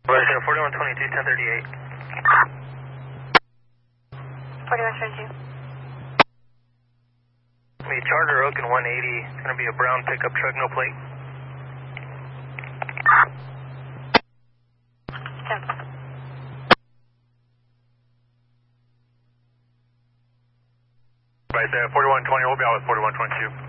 Right, 4122, 1038. 4122. The Charter Oak and 180, it's going to be a brown pickup truck, no plate. 10. Right, 4120, we'll be out with 4122.